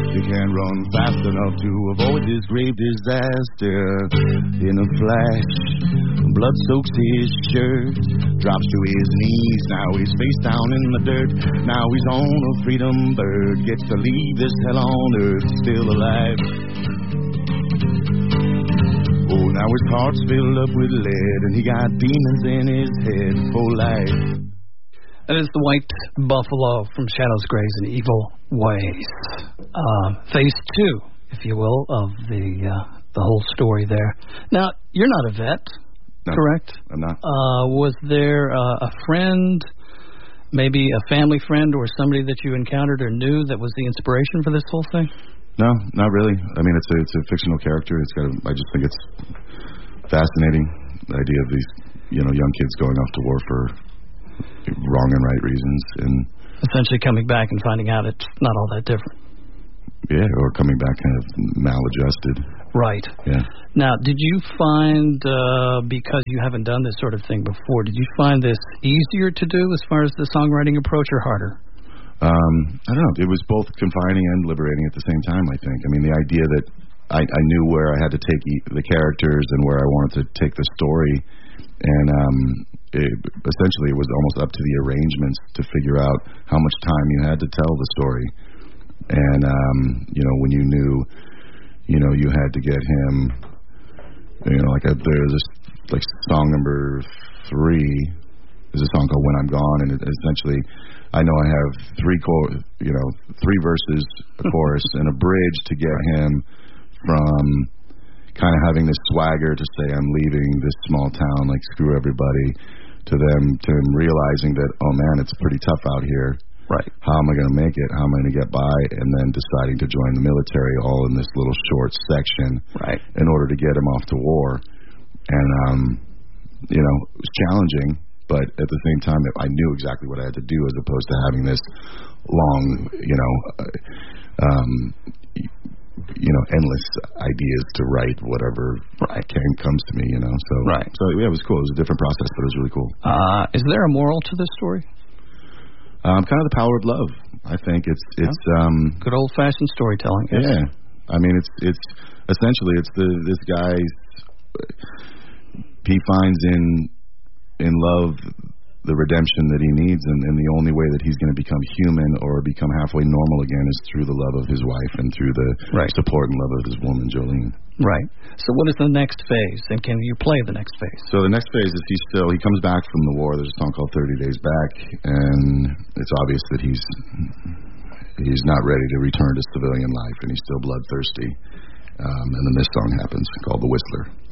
You can't run fast enough to avoid this grave disaster. In a flash, blood soaks his shirt, drops to his knees. Now he's face down in the dirt. Now he's on a freedom bird. Gets to leave this hell on earth, still alive. Oh, now his heart's filled up with lead, and he got demons in his head for life. That is the White Buffalo from Shadows, Grays, and Evil Ways. Phase 2, if you will, of the whole story there. Now, you're not a vet, no, correct? I'm not. Was there a friend, maybe a family friend or somebody that you encountered or knew that was the inspiration for this whole thing? No, not really. I mean, it's a fictional character. I just think it's fascinating, the idea of these, young kids going off to war for wrong and right reasons, and essentially coming back and finding out it's not all that different. Yeah, or coming back kind of maladjusted. Right. Yeah. Now, did you find, because you haven't done this sort of thing before, did you find this easier to do as far as the songwriting approach, or harder? I don't know. It was both confining and liberating at the same time, I think. I mean, the idea that I knew where I had to take the characters and where I wanted to take the story, and essentially it was almost up to the arrangements to figure out how much time you had to tell the story. And, when you knew, you had to get him, there's this, song number 3, there's a song called When I'm Gone, and essentially I know I have 3 verses, a chorus, and a bridge to get him from kind of having this swagger to say I'm leaving this small town, like screw everybody, to him realizing that, oh man, it's pretty tough out here. Right. How am I going to make it? How am I going to get by? And then deciding to join the military, all in this little short section, right, in order to get him off to war. And it was challenging, but at the same time, I knew exactly what I had to do, as opposed to having this long, endless ideas to write whatever comes to me, So, right. So yeah, it was cool. It was a different process, but it was really cool. Is there a moral to this story? Kind of the power of love. I think it's good old fashioned storytelling. Yes. Yeah, I mean it's essentially this guy. He finds in love the redemption that he needs, and the only way that he's going to become human or become halfway normal again is through the love of his wife and through the support and love of his woman, Jolene. Right. So what is the next phase, and can you play the next phase? So the next phase is he comes back from the war. There's a song called 30 Days Back, and it's obvious that he's not ready to return to civilian life, and he's still bloodthirsty. And then this song happens, called The Whistler.